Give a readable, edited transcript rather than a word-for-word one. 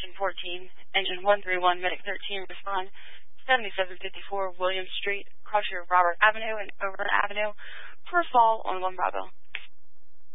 engine 14, engine 131, medic 13, respond 7754 William Street, Crusher, Robert Avenue, and Overland Avenue for a fall on 1 Bravo.